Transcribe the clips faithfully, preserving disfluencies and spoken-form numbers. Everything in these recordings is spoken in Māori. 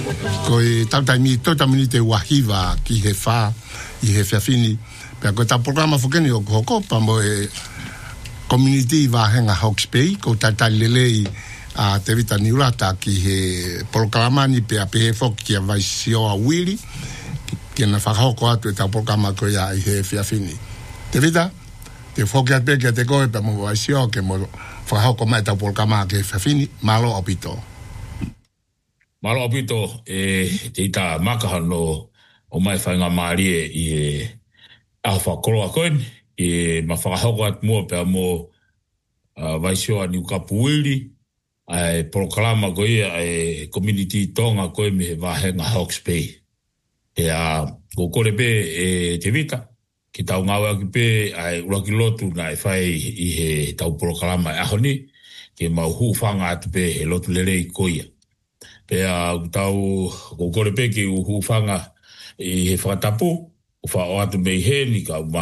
Koe tautami to tamini te wahiva ki he wha i he whiawhini. Pea koe ta programa whakeni o kohoko pa mo e community wahenga Hawke's Bay ko tatai lelei a te vita ni urata ki he polokalamani pea pe he whoki ki a vaisio a wiri ki na whakahoko atu e ta programa koe a i he whiawhini. Te vita, te whoki atu ki a te koe pa mo vaisio ke mo whakahoko mai ta polokalama ki he whiawhini, malo opito. Malo opito e te ita makahano o mai whainga maari e i e aho whakoroa koen e ma whakahoko atu mua pea mo uh, vaisio a Niu Kapuiri ai polokalama koe e community tonga koe me he wahenga Hawke's Bay. E a kokore pe e te vita ki tau ngawe aki pe ai uraki lotu na e whai i he tau polokalama e aho ni ke mau hu whanga atu pe he lotu lere i koia. Pea tau kokore pe ki uhu whanga i he whatapu, o wha o atu mei he ni ka ma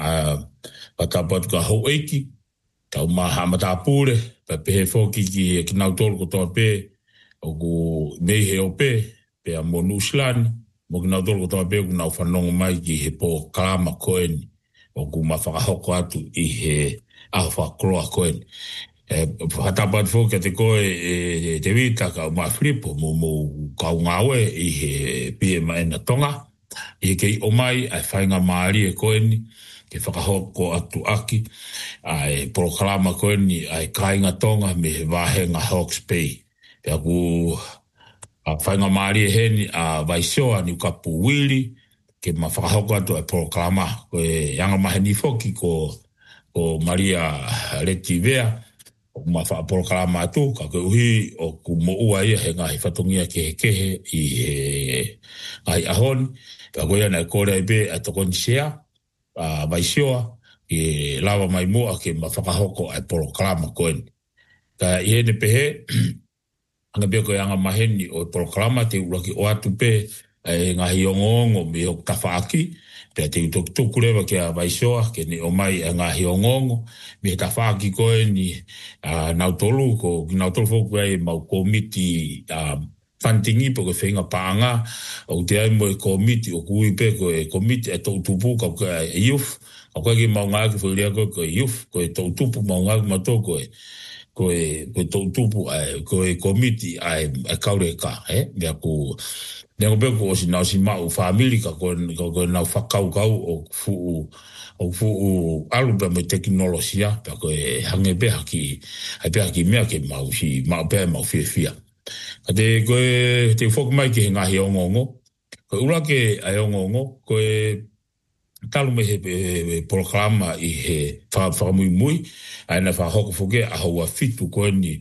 whatapu atu ka hou eiki, ka ma hamatapure, pa pe he whoki ki he kinau tolu kotoa pe, o ku mei he o pe, pea mo Nuslani, mo kinau tolu kotoa pe, ku nau whanongo mai ki he po kalama koeni, o ku ma whakahoko atu i he aho whakroa koeni. E whatapat fo ke te koe e te vita ka ma flipo mo mo ka ngawe i he P M na tonga i ke o mai ai whainga maari e koe ni ke whakahoko atu aki ai polokalama koe ni ai kainga tonga me he wahenga Hawke's Bay pia ku a whainga maari e heni a vaisoa Niu Kapuiri ke ma whakahoko atu ai polokalama koe yanga maheni foki ko ko Maria Retivea o ma wha polokalama atu, ka koe uhi o ku mo ua ia he ngahi whatongia ke he kehe i he ngahi ahoni. Ka koe ana e kore ai be a tokoni sea, a vaisioa, i lawa mai mua ke ma whakahoko ai polokalama koeni. Ka i hene pehe, anga bea koe anga maheni o polokalama te uraki o atu pe e ngahi ongongo me o tawhaaki, pea te utokutoku rewa ke a vaisoa, ke ni o mai a ngahi ongongo, me ta whaaki koe ni uh, nautolu, ko nautolu foku ai mau komiti uh, whantingi po ke whenga paanga, o te ai mo e komiti, o kui pe ko e komiti e tau tupu, ka koe e youth, o koe ki mau ngāki whuirea koe ko e youth, ko e tau tupu mau ngāki mato koe, ko e tau tupu, ko e komiti ai kaure ka, eh, mea ku Nego beko o si nau si mau whamili ka koe nau whakau kau o fuu o fuu alu pe me teknolosia pe koe hange beha ki ai beha ki mea ke mau si mau pe mau fia fia. Ka te koe te whoki mai ki he ngahi ongongo. Koe ura ke ai ongongo koe talu me he polokalama i he whakamui mui ai na whahoko whoke a haua fitu koe ni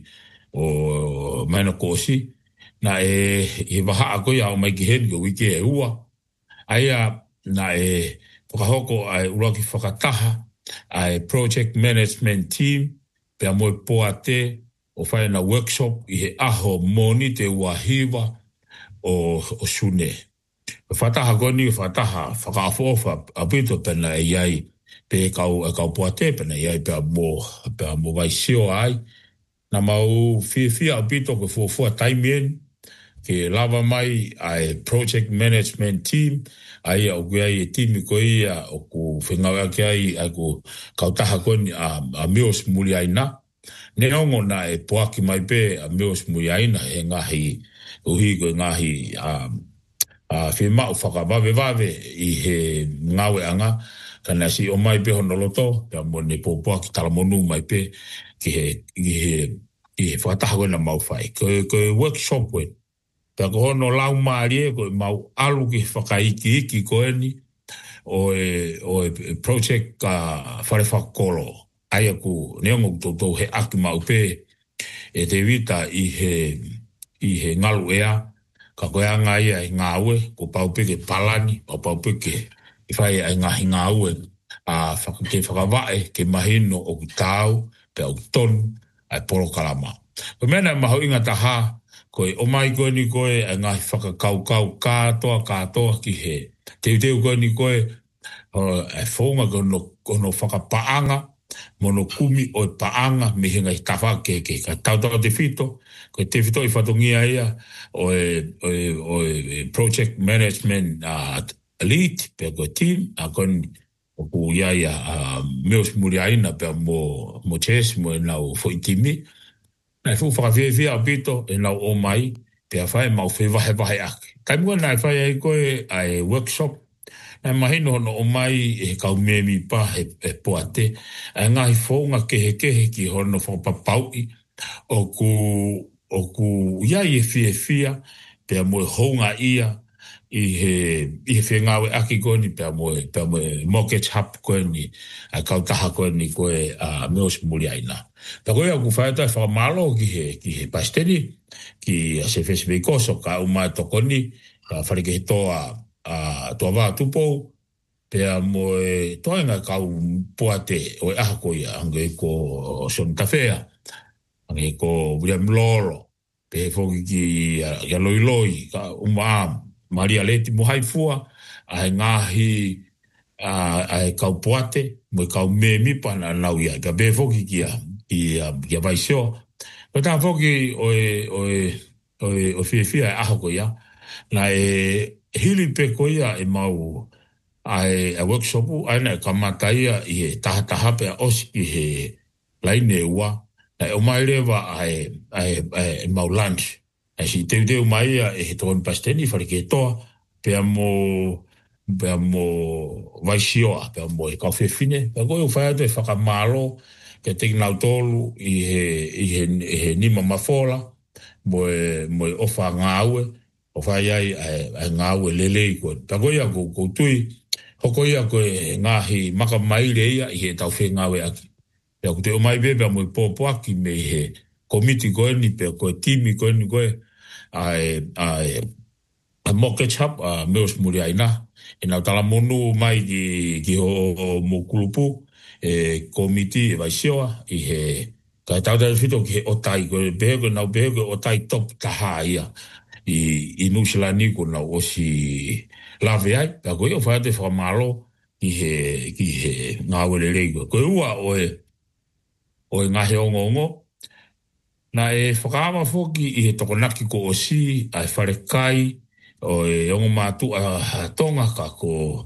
o maina kosi. Na e he waha a koe au mai ki heni ko wiki e ua. Aia na e whakahoko ai uraki whakataha ai project management team pia moe poa te o whae na workshop i he aho moni te wahiwa o, o sune. Whataha koni whataha whakaafofa a pito pena e iai pe kau, kau poa te pena iai pia mo, pia mo vai sio ai. Na mau fia fia a pito ko fuafua taimien ke lava mai ai project management team ai au kia i timi ko ia o ku whengawa kia i ai ku kautaha koni a, a meos muli aina. Ne ongo na e poaki mai pe a meos muli aina e ngahi uhi ko ngahi a, a whima u whakavave vave i he ngawe anga kana si o mai pe honoloto pia mo ne po poaki talamonu mai pe ki he ki he ki he whakataha kona mau whai ko, ko workshop wen. Pea ko hono lau maari e ko mau alu ki whakaiki iki koe ni o e, o e project ka whare whakolo. Aia ku neongo tautou he aki mau pe e te vita i he, i he ngalu ea. Ka koe anga ia i ngāue ko paupeke palani o paupeke i whai ai ngahi ngāue a ke whakawae ke mahino o ku tau pe au tonu ai polokalama. Ko mena maho inga taha koe o mai koe ni koe a ngahi whakakaukau kātoa kātoa ki he. Teu teu koe ni koe e whaunga kono, kono whakapaanga mono kumi o paanga me hinga i tafa ke ke ka tau tau te fito ko te fito i whatongia ia o e, o e, o e project management uh, elite pe ko team a kon o ku ia ia uh, meos muriaina pe mo mo ches mo na o fo intimi na fu fa vie vie a bito e na o mai pe a fai mau fe vahe vahe ake kai mo na fai ai ko ai workshop na mahino no o mai e kau memi pa e, e poate a ngai fonga ke he ke he ki hono fo papau o ku o ku ia i fie fia pe mo honga ia i he i he whengawe aki koni pe mo pe mo mortgage hub koni a kau taha koni koe a meos muriaina pe koe a ku whaeta wha malo ki he ki he pasteni ki a se fesive koso ka umai tokoni ka wharike he toa a toa wā tupo pea mo e toenga kau poate o e aha koia ange ko son tafea ange ko William Lolo pe foki ki ya loi loi ka uma Maria Leti mo haifua a ngahi a kau poate mo kau memi pana nau ia ka be foki ki a ki a vaisio ko ta foki o e o e o e o fia fia aha koia na e hili pe koia e mau ai a workshop ai na kamataia i e taha taha pe os i he laine ua na o mai lewa ai ai ai mau lunch ai si te te mai e he ton pasteni fari ke toa pe mo pe mo vai sioa pe mo e kafe fine pe go fa te fa malo ke te na tolu i he i he he ni mama fola mo mo o fa ngawe o fa ai ai ngawe lele ko pe go ya go go tui hoko ia koe ngahi maka maire ia i he tau whengawe aki. Pea kute o mai bebe a mui pōpō aki me he komiti koe ni pea koe timi koe ni koe ai ai a mortgage hub a meos muri aina. E nau tala monu mai ki, ki ho, ho mo kulupu e komiti e vaisioa i he kai tau tau whito ki he otai koe behe koe nau behe koe otai top taha ia i, i nusilani ko nau osi lave ai, ka koe o whaate whamalo ki he, ki he ngāwere reigo. Koe ua o e, o e ngahe ongo ongo, na e whakaama whoki i he tokonaki ko o si, ai whare kai, o e ongo mātu a tonga ka ko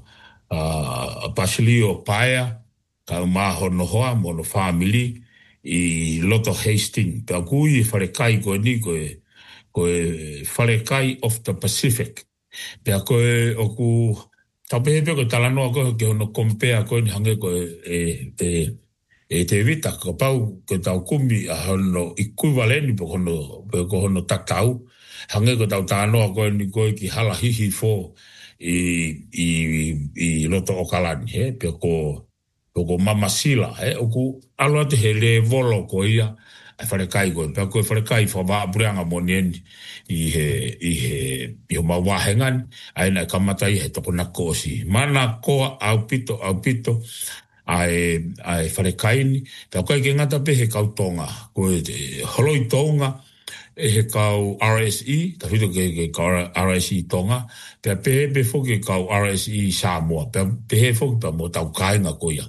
a Basilio Paea, ka umaho no hoa, mono family, i Loto Hastings, ka kui i whare kai koe ni koe, koe whare kai of the Pacific. Pea koe o ku tapehepe koe talanoa koe ke hono kompea koe ni hange koe e te e te vita ko pau koe tau kumi a hono equivalent po hono pe ko hono tatau hange koe tau tanoa koe ni koe ki hala hihi fo i i i Loto Okalani he pe ko ko mamasila he o ku alo te hele volo koe ia ai whare kai koe, pia koe whare kai wha waa bureanga monieni i he, i he, i ho mawahengan, ai nai kamatai he toko nako osi. Mana koa au pito, au pito, ai, ai whare kai ni, pia koe ke ngata pe he kau tonga, koe te holoi tonga, e he kau R S E, ta whito ke, ke kau R S E tonga, pia pe he pe foki kau R S E Samoa, pia pe he foki pia mo tau kainga koia.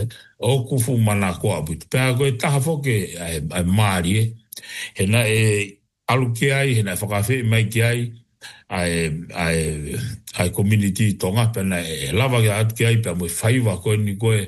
O kufu mana ko abutu. Pea koe taha foke ai, ai maari e. Hena e alu ki ai, hena e whakawhi mai ki ai, ai, ai, ai community tonga, pena e lava ki atu ki ai, pea mo e whaiwa koe ni koe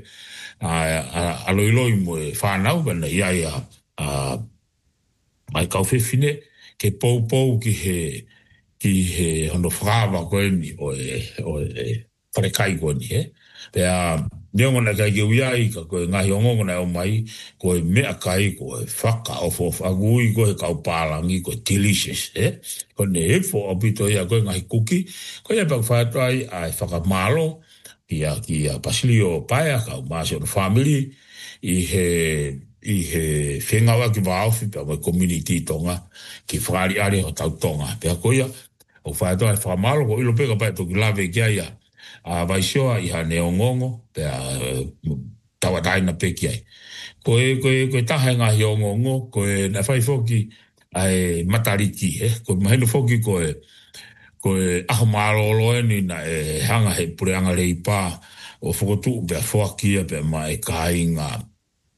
aloiloi mo e whanau, pena iai a, a ai kauwhi fine, ke pou pou ki he, ki he hono whakawa koe ni, o e, o e, wharekai koe ni, he. Pea, neongo na kai kiuiai, ka koe ngahi ongongo na o mai, koe mea kai, koe whaka o fo whagui, koe kau pālangi, koe delicious, eh? Koe ne hefo o pito ia koe ngahi kuki, koe ia pau whātuai ai whakamalo, ki a, ki a Basilio Paea, kau maasi o family, i he, i he whengawa ki wāofi, pia koe community tonga, ki whakari are o tau tonga, pia koe ia, o whātuai whakamalo, ko ilo peka pai toki lave kia ia, a vaisioa i hane o ngongo, pe a tawataina peki ai. Koe, koe, koe taha ngahi o ngongo, koe na whai foki ai matariki, eh? Koe mahinu foki koe, koe aho maroloe ni na e hanga he pureanga rei pā, o whakotu pe a whakia pe ma e kāinga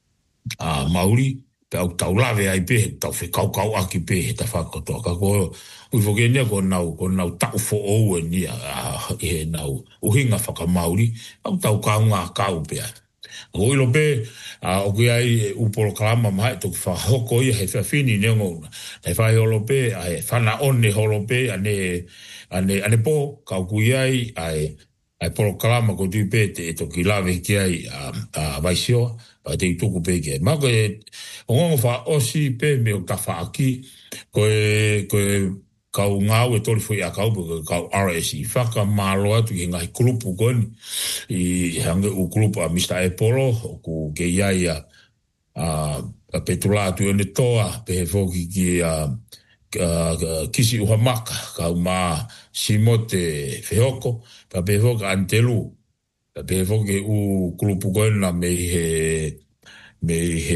a Maori, pe au tau lave ai pe, tau whi kau kau aki pe, he ta whakakotoa. Ka ko, ui whoke nia ko nau, ko nau tau fo oue ni a he nau, uhinga whaka Maori, au tau kau ngā kau pe ai. Ko ilo pe, a o ki ai upolo kalama mai, toki whahoko ia he whiawhini ne ngona. Hei whahi holo pe, a he whana one holo pe, ane, ane, ane po, kau kui ai, ai, ai polo kalama ko tui pe te toki lawe ki ai a, a Vaisioa, pa te i tuku pe ki ai. Ma ko e, o ngongo wha osi pe me o ta wha aki, ko e, ko e, kau ngau e tori fui a kau, kau R S I, whaka malo atu ki ngai kulupu koni, i hange u kulupu a mister Epolo, o ku ke iai a, a petula atu ene toa, pe he foki ki a, a kisi uha maka, kau ma simote whehoko, pa pe foki antelu, pa pe foki u kulupu koni na me he, me he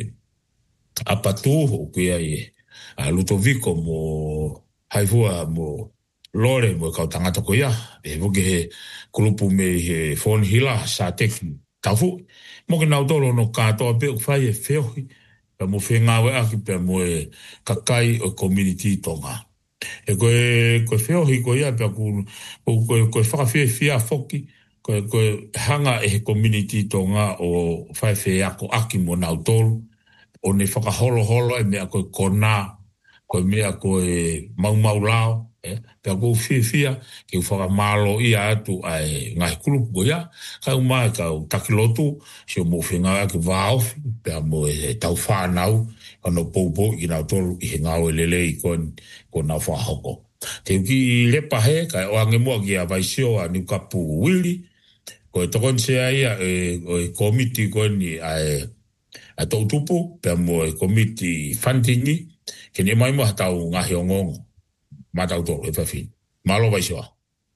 apatu, o ku iai a Lutoviko mo haifua mo lore mo kau tangata ko ia e voke he kulupu me he phone hila sa teki tafu mo ke nau tolo no katoa pe fai e feohi pe mo whengawe aki pe mo e kakai o community tonga e koe koe feohi ko ia pe ku koe koe whakawhia fia foki koe koe hanga e he community tonga o fai whea ako aki mo nau tolo o ne whakaholo holo e mea koe kona koe mea koe mau mau lao, eh? Pea koe fia fia, ke whaka malo ia atu ai ngai kulupu ia, kau mai kau takilotu, si o mo whenga ake vaofi, pea mo e tau whanau, kano poupo i nau tolu i he ngau e lele i koe ko nau whahoko. Te uki i lepa he, kai o ange mua ki a Vaisio a Niukapu Wili, koe tokon sea ia e, e komiti koe ni ai a tautupu, pea mo e komiti whantingi, ke ne mai moha tau ngahi o ngongo. Ma tau tō, e whawhi. Malo Vaisioa.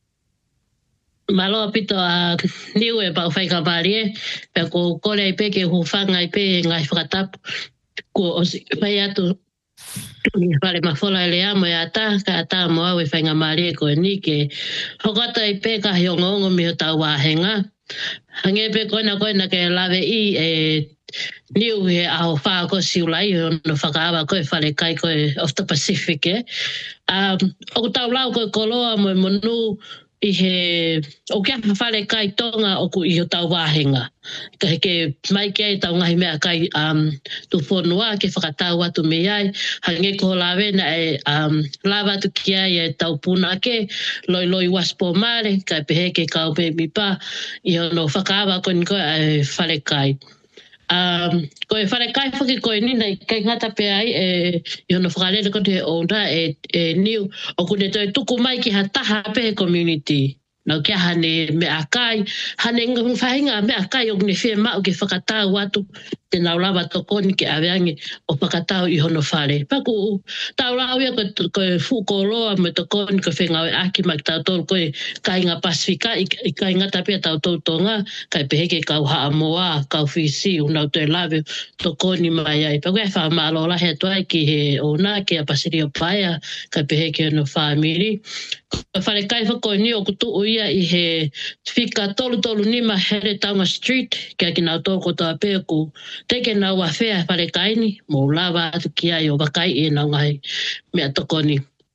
Malo apito a niu e pau whaika pārie, pe ko kore i pe ke hufanga i pe ngai whakatapu, ko o whai atu whare mawhola e le amo e ata, ka ata mo au e whainga mārie ko e ni ke hokata i pe kahi o ngongo mi o tau wāhenga. Hange pe koina koina ke lawe i e niu he aho whaa ko siulai no whakaawa koe whare kai koe of the Pacific e. Um, o tau lau koe koloa mo e monu i he o kia whare kai tonga o ku i o tau wāhenga. Ka heke mai kia i tau ngahi mea kai um, tu whonua ke whakatau atu me ai. Hange ko lawe na e um, lawa atu kia i e tau puna ke loi loi waspo mare kai pehe ke kau pe mipa i ono whakaawa koe koe e whare kai. Um, ko e whare kai whaki koe nina i kai ngata pe ai e i ono whakarele ko te ona e, e niu o kune toi tuku mai ki ha taha pe community. Nau kia hane me a kai, hane ngawhainga me a kai o kune whia mau ke whakatau atu te nau lawa tokoni ke aweangi o whakatau i hono whare. Paku tau lau ia koe, koe whukoloa me tokoni koe whengawe aki mak tau tolu koe kai ngā Pasifika i, i kai ngata pia tau tolu tonga kai peheke kau haa moa, kau whisi unau te lawe tokoni mai ai. Paku e wha malo lahe tuai ki he ona ki a Pasiri o Paia kai peheke no whamiri. Whare kai whako ni o kutu ia i he whika tolu tolu nima here taunga street kia ki nau tōko toa pēku teke nau a whea whare kai ni mō lawa atu ki ai o wakai e nau ngai mea tokoni.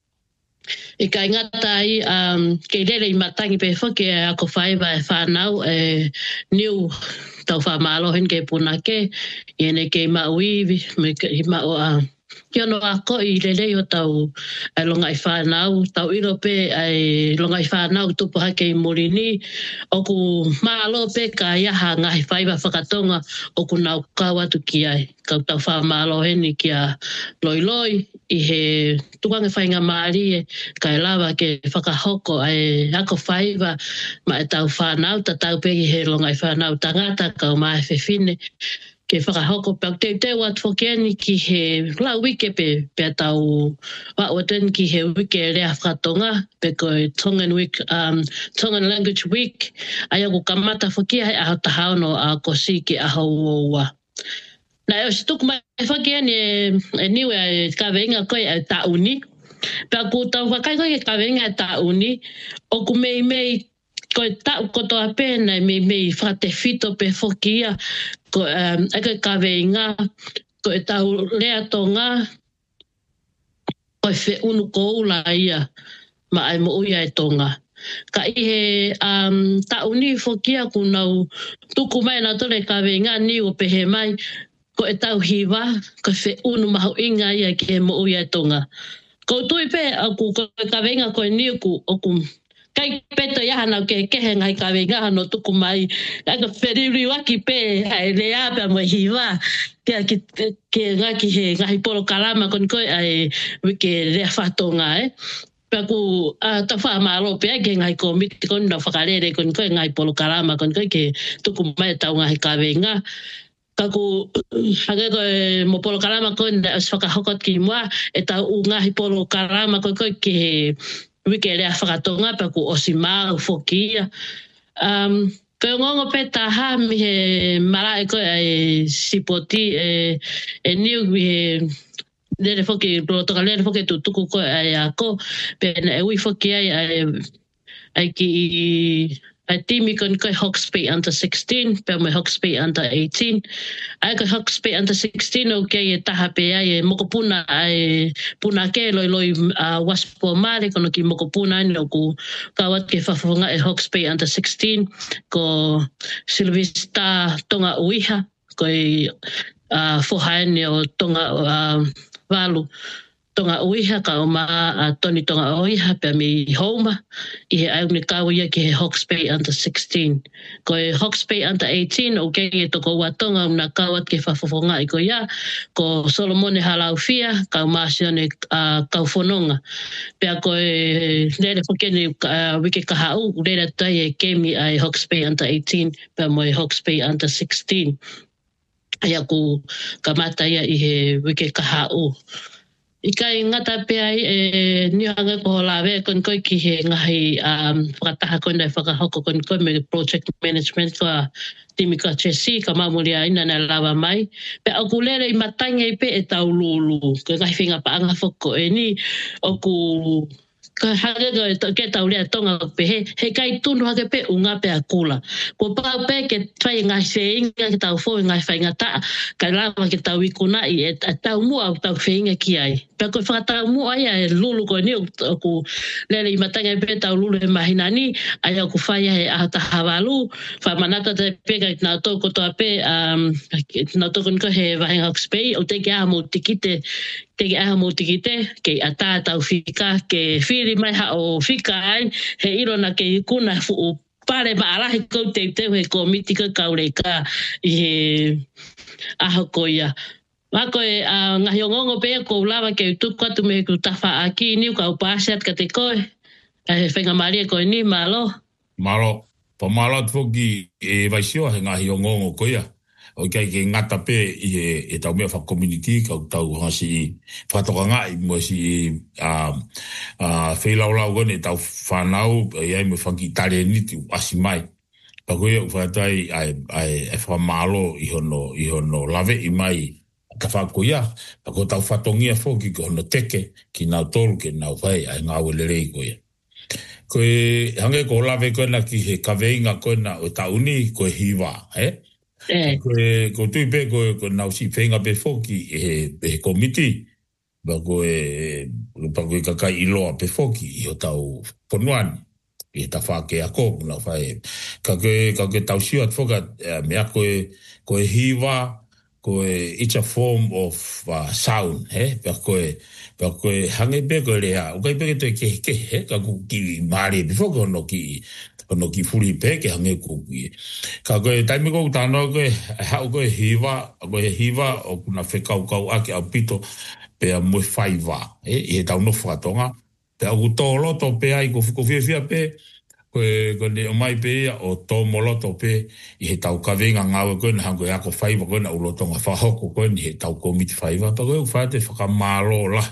I kai ngata ai um, kei rere i matangi pe whake e ako whaiva e whanau e niu tau whamalohen ke puna ke i ene kei mauivi me i mau a Ki ono ako i lelei o tau ai longa i whanau, tau iro pe ai longa i whanau tupu hake i Morini, o ku maalo pe ka iaha ngahi whaiva whakatonga o ku nau kau atu ki ai. Kau tau whamalo heni ki a loi loi i he tukanga whainga maari e kai lawa ke whakahoko ai ako whaiva ma e tau whanau, ta tau pe i he longa i whanau tangata kau mai whewhine. Ke whakahoko pau te te wat whokeni ki he lau wike pe pe tau wa waten ki he wike rea whakatonga pe koe Tongan Week, um, Tongan Language Week ai aku kamata whoki ai aho tahao no a kosi ki aho uoua. Na eo si tuku mai whakeni e, e niwe e kawenga koe e tauni pe aku tau whakai koe ke kawenga e tauni o ku mei mei koe tau kotoa pēnei mei mei whate whito pe whokia ko um, ake kawe inga, ko e tau lea tonga, ko e whe unu ko ula ia, ma ai mo uia e tonga. Ka ihe um, ta uni fokia ku nau tuku mai na tole kawe inga ni o pehe mai, ko e tau hiwa, ko e whe unu mahu inga ia ki he mo uia e tonga. Ko tui pe, aku ko e kawe inga ko e ni ku, oku, kai peto ia hana ke kehe ngai kawe inga hano tuku mai, ka whiriri waki pe, hai lea pe mo hiwa, ke ki ke ngaki he ngahi polo kalama kon koe ai wike rea whatonga e. Pe ku ta wha maalo pe ke ngai komiti kon na whakarere kon koe ngai polo kalama kon koe ke tuku mai tau ngahi kawe inga. Ka ku hake koe mo polo kalama kon na whakahokot ki mua e tau ngahi polo kalama kon koe ke wike rea whakatonga pe ku osimau fokia. Um, Ko ngongo pe taha mi he mara e koe ai sipoti e, e niu mi he lere foki, protoka lere foki tu tuku koe ai ako, pe na e ui foki ai ai, ai ki ai timi kon koe Hawke's Bay under sixteen, pe mo Hawke's Bay under eighteen. Ai koe Hawke's Bay under sixteen o kei e taha pe ai e mokopuna ai puna ke loi loi uh, waspo mare kono ki mokopuna ai no ku kawat ke whafonga e Hawke's Bay under sixteen ko Silvista tonga uiha ko i uh, fohaene o tonga uh, walu tonga uiha ka o maa a toni tonga uiha pe mi homa i he auni kawia ki he Hawke's Bay under sixteen. Ko e Hawke's Bay under eighteen o kei e toko watonga una kawat ke whafofonga i ko ia ko Solomone Halaufia ka o maasione uh, kaufononga. Pea ko e lere whakene uh, wike kahau lere tai e kemi ai Hawke's Bay under eighteen pea mo e Hawke's Bay under sixteen. Ia ku ka mata ia i he wike kahau. I kai ngata pe ai e nianga ko lawe kon koe ki he ngahi um, whakataha koe nei whakahoko kon koe me project management ko timi ka chesi ka mamuria ina na lawa mai. Pe aku lere i matanga i pe e tau lulu. Ko ngahi whinga paanga whoko e ni oku ka hage ko ke tau lea tonga pe he he kai tunu hage pe unga pe akula ko pa pe ke trai ngai se inga ke tau fo ngai fa ngata ka lava ke tau ikuna i e tau mu au tau feinga ki ai pe ko fa tau mu ai e lulu ko ni ku lele i matanga pe tau lulu e mahinani ai ku fa ia e ata havalu fa manata te pe ka na to ko to pe um na to kon ko he va Hawke's Bay o te ke a mo tikite te ke aha mo tikite ke ata tau fika ke whiri mai ha o fika ai he iro na ke kuna fu pare ba ala he ko te te he komiti ka kaure ka i he aha ko ia ma ko e ngahi ngongo pe ko lava ke tu ko tu me ku tafa aki ni ka upasiat ka te ko e whenga maria ko ni malo malo pa malo foki e vaisio he ngahi ngongo ko ia o kai ke ngata pe i e, e tau mea wha community ka tau hasi whatoka ngai mo si a a whelaulau gane tau whanau e ai mo whanki tare niti asi mai pa koe u whatai ai ai e whamalo i hono i hono lave i mai ka whakoia pa koe tau whatongia whoki ko hono teke ki nau toru ke nau whai ai ngā uelerei koe koe hange ko lave koe na ki he kaweinga koe na o tauni koe hiwa he Eh. Ko ko tu pe ko ko na si fenga pe foki e e komiti ba ko e pa ko ka kai ilo pe foki o tau ponuan e ta fa ke ako na fa e ka ke ka ke tau si at foka me ko ko hiva ko it's a form of uh, sound he pa ko pa ko hange pe ko le ha ko pe ke ke ke he ka ku ki mari pe foki no ki no ki furi pe ke hange ku ki ka ko taimi ko tano ko ha ko hiva ko hiva o kuna fe kau kau aki a pito pe a mo faiva e e tau no fatonga pe o to lo to pe ai ko ko fia fia pe ko ko le mai pe o to moloto pe i he tau ka venga nga ko na ko ya ko faiva ko na o lo to nga fa ko ko ni he tau ko mit faiva to ko fa te fa malo la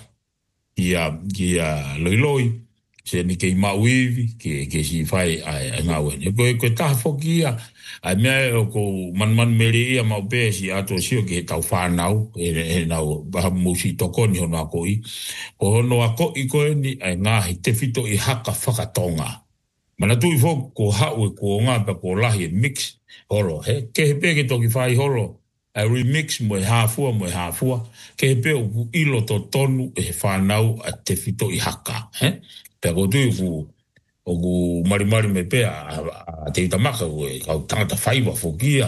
ia ia loi loi se ni ke mauivi ke ke si fai ai nga we ko ko ta fokia ai me ko man man meri ia mau pe si ato si ke tau fa nau e nau ba mo si to ko ni no ko i ko no ko i ko ni ai nga te fito i haka whakatonga Mana tui fo ko hau e ko ngā pa ko lahi mix holo. He, ke he pe ke toki whai holo, a remix mo e hāfua mo e hāfua, ke he pe o ku ilo to tonu e he whanau a te whito i haka. He, pia ko tui ku o ku marimari me pe a, a te itamaka ko e kau tangata whaiwa fo kia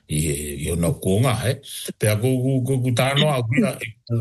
i o nau kuonga, he. Pea ko ku tānoa au kia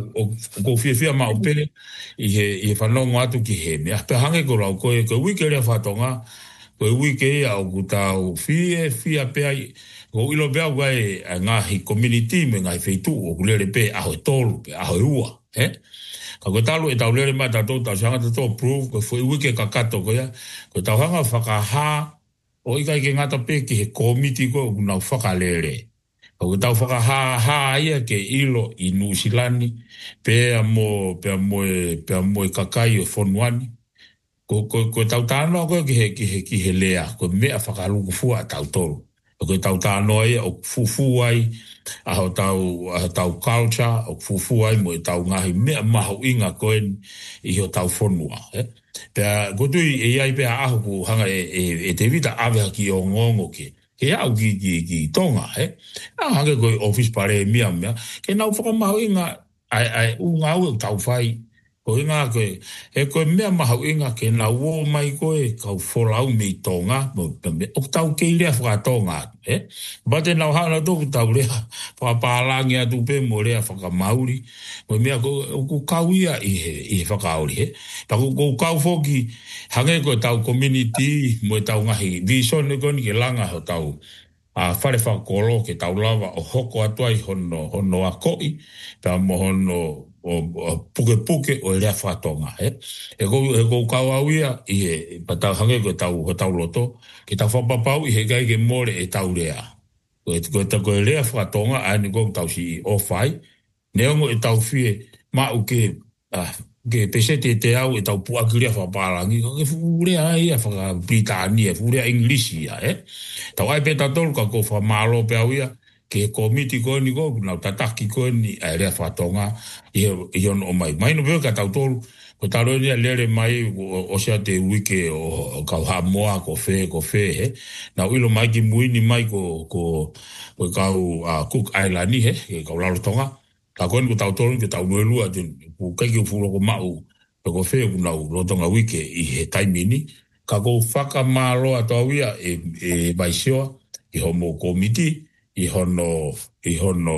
o fia fia ma o pere i he whanongo atu ki he mea. Pea hange ko rau koe koe wike rea whatonga, koe wike ia o ku tāu fie fia pea ko ilo pea o kai ngahi community me ngai wheitu o ku lere pe aho e tolu, pe aho e ua, he. Ka koe talu e tau lere mai tatou tau sianga tatou approve, koe fwoi wike kakato koe ia, koe tau hanga whakaha o ikai ke ngata pe ki he komiti ko o nau whakalere. O tau whakaha ha ia ke ilo i Nusilani, pea mo, pea mo e, pea mo e kakai o Fonuani. Ko, ko, ko tau tānoa koe ki he, ki he, ki he lea, ko mea whakaluku fua a tau tolu. Ko tau tānoa ia o fufu ai, aho tau, aho tau culture, o fufu ai mo e tau ngahi mea maho inga koe i ho tau Fonua, eh? Pea, ko tui e iai pea aho ku hanga e, e, e te vita awea ki o ngongo ke. He au ki, ki, ki tonga, he. A hanga koe office pare mia mea. Ke nau whakamaho inga, ai, ai, u ngā ue tau whai. Ko inga koe, e koe mea maho inga ke nau o mai koe, kau wholau me i tonga, o tau kei rea whakatonga, he. Bate nau hana toku tau rea, whakapālangi atu pe mo rea whakamauri. Koe mea ko ku kau ia i he, i he whakauri, he. Ta ko ko kau foki, hange koe tau community, mo e tau ngahi vision ne koe ni ke langa ho tau a whare whakolo ke tau lava o hoko atuai hono, hono a koi, pea mo hono o, o puke puke o rea whatonga, he. E kou, e kou kau au ia, i he, pa tau hange koe tau, ho tau loto, ke tau whapapau i he gai ke more e tau rea. Koe, koe tau koe rea whatonga, ane kou tau si o whai, neongo e tau fie, mau ke, ah, ke pese te te au e tau puakirea whaparangi, ke furea ai a whaka Britania, furea Englisi ia, eh? Tau ai pe tatolu ka ko whamalo pe au ia, ke komiti koe ni koe, nau tataki koe ni a rea whatonga, i on o mai. Mai no peo ka tau tolu, ko taro ni a lere mai o sea te wike o kau hamoa, ko fe, ko fe, he? Nau ilo mai ki muini mai ko, ko, ko kau uh, Cook Island he, ke kau lalotonga, ka koe ni ko tau tolu, ke tau nuelua, ku kai ki furo ko mau, pe ko fe ku nau lotonga wike i he taimini, ka ko whakamalo ato ia e, e maisioa, i homo komiti, i hono, i hono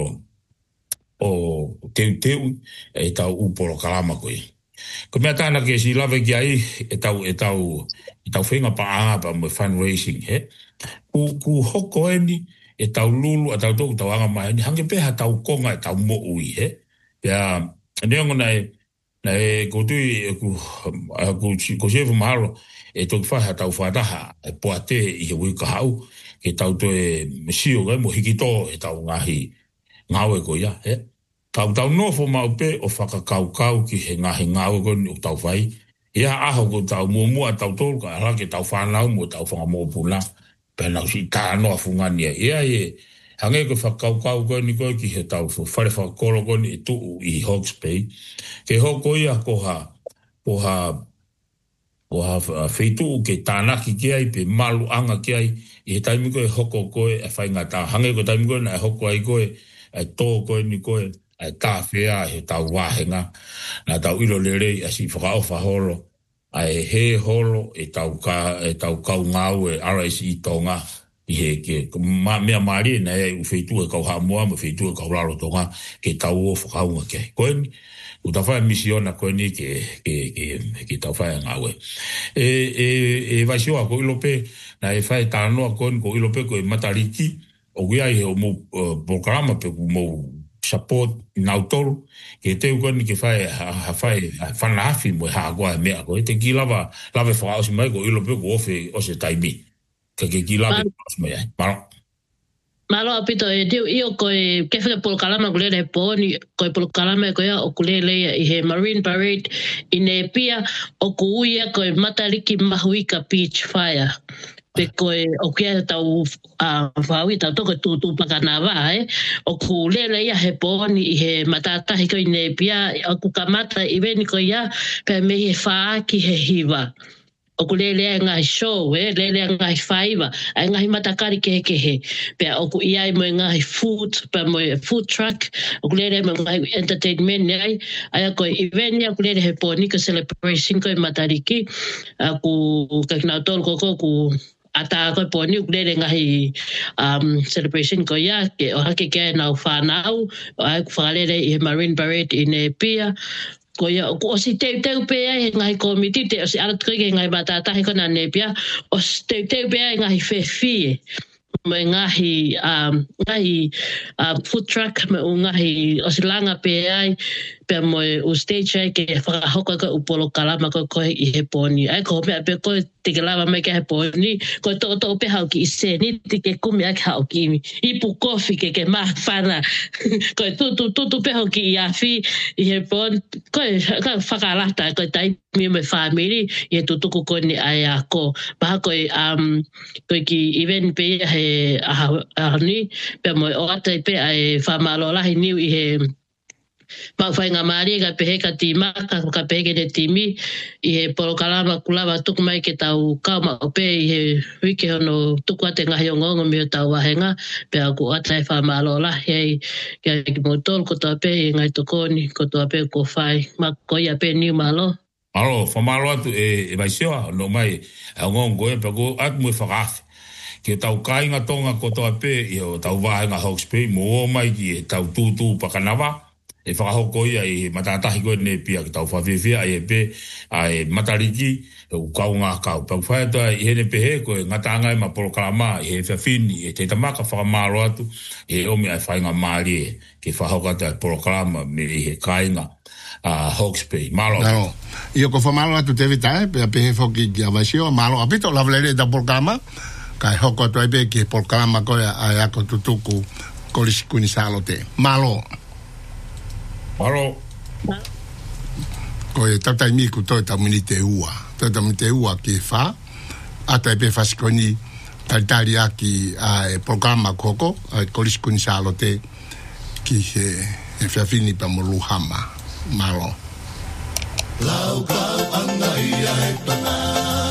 o teu teu, e tau uporo kalama koe. Ko mea tāna ke si lawe ki ai, e tau, e tau, e tau whenga paanga pa mo fundraising, he? Ku, ku hoko eni, e tau lulu, a tau toku tau anga mai, hange peha tau konga e tau mo ui, he? Pea, neongo nei, nei kutui, ku, ku, ku sefu mahalo, e toki whaha tau whataha, e poate i he wika hau, ke tau to e mesio, e mo hikito, e tau ngahi, ngau e ko ia, he? Tau tau nofo mau pe o whakakau kau ki he ngahi ngau e ko ni o tau whai. Ia aho ko tau mua mua tau tolu, ka ala ke tau whanau mo tau whanga mo puna, pe nau si tānoa fungania. Ia e, hange ko whakau kau ko ni ko ki he tau whare whakakolo ko ni e tuu i Hawke's Bay. Ke hoko ia ko ha, ko ha, ko ha wheitu ke tānaki ki ai, pe malu anga ki ai, i he taimi koe hoko koe e whainga tā. Hange ko taimi koe na e hoko ai koe, e tō koe ni koe, e tā whea, he tau wāhenga, nā tau ilo lerei, a si whakao whaholo, a e he holo, e tau, ka, e tau kau ngau, e R S I tonga, i he ke, ma, mea maari, na e u wheitu e kau hamoa, ma wheitu e kau laro tonga, ke tau o whakaunga ke. Koe ni, u tau whae misiona koe ni ke, ke, ke, ke tau whae ngau e. E, e, e vaisioa, ko ilo pe, na e whae tānoa koe ni, ko ilo pe koe matariki, o guia i he o mo uh, programa pe ku mo support nau tolu, ke te uko ni ke whae, ha whae, whanaafi mo ha goa mea ko, te ki lava, lava whakaosi mai ko ilo pe ko ofe o se taimi, ke ke ki lava whakaosi mai ai, maro. Malo apito e tiu io koe kewhika polokalama kule le pōni, koe polokalama koe o kule leia i he Marine Parade i ne pia o ku uia koe Matariki Mahuika Beach Fire. Pe koe o kia tau a whaui tau toko tūtū pakana wā, eh? O ku lele ia he pōni i he matatahi koe ne pia, o ku kamata i veni koe ia, pe me he whaa ki he hiwa. o ku lele ngai show e lele ngai faiva ai ngai matakari ke ke he pe o ku ia mo ngai food pe mo food truck o ku lele mo ngai entertainment ai ai ko event ya ku lele he poni ko celebration ko matariki ku ka na tol ko ko ku ata ko poni ku lele ngai um celebration ko ya ke o hake ke na fanau ai ku falele e marine parade in e pia ko ya ko si te te pe ai ngai komiti te o si ala tke ngai batata he kona nepia o te te pe ai ngai fe fi me ngai um ngai uh, food truck me ngai o si langa pe ai pe mo o stage ai ke fa hoka ko upolo kalama ko ko i he poni ai ko pe pe ko te lava me ke he poni ko to to pe ha ki se ni te ke kumi ak ha ki i pu coffee ke ke ma fana ko tu tu tu tu pe ha ki ya fi i he pon ko ka fa kala ta ko tai mi me family e tu tu ko ni ai ko ba ko um ko ki even pe he a ni pe mo o ata pe ai fa malo la ni i he ma fai nga mari ka pehe ka tima ka ka pehe ke timi i he polokalama kulava tuku mai ke tau kau ma ope i he wiki hono tuku ate ngahi o ngongo mi o tau wahenga pe aku atai wha maalola hei kia ki motol ko toa pe i ngai tokoni ko toa pe ko whai ma ko ia pe niu malo alo wha maalo atu e, e mai sewa no mai e ngongo e pe ko atu mui whakafi ke tau kainga tonga ko toa pe i o tau wahenga Hawke's Bay mo mai ki e tau tūtū pakanawa e whakahoko ia i matatahi koe ne pia ki tau whawhiwhia ai e pe ai matariki e u kau ngā kau. Pau whaetua i hene pehe koe ngatanga e ma polokalama i he whiawhini e te tamaka whakamaro atu e omi ai whainga maari e ke whahokata e polokalama me i he kainga a Hawke's Bay. Malo. Naro. Io ko whamalo atu te vita e pe a pehe whoki ki awasio malo apito lavlere da polokalama kai hoko atu ai pe ki he polokalama koe ai ako tutuku kolisikuni salo te. Malo. Malo. Ko e tata mi ku to ta mini te ua. Tata mini te ua ki fa ata e pe fasikoni talitali aki a e programa koko a kolisikuni salo te ki he e whiawhini pa moluhama. Malo. Lau kau angai ai panga